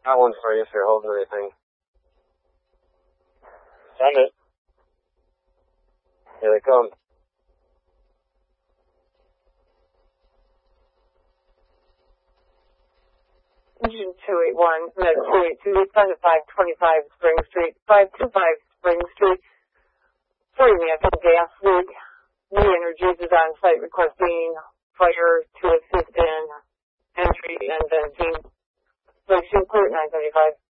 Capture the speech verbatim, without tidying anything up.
Got one for you if you're holding anything. Send it. Here they come. Engine two eight one, Med two eight two, respond to five twenty-five Spring Street, five twenty-five Spring Street. forty minutes on gas leak. New Energies is on site requesting fire to assist in entry and benzene. Station clear nine seventy-five.